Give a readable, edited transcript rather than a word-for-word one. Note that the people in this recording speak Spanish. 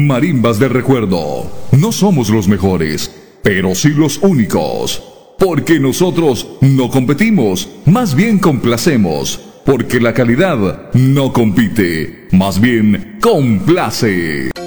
Marimbas de recuerdo. No somos los mejores, pero sí los únicos. Porque nosotros no competimos, más bien complacemos. Porque la calidad no compite, más bien complace.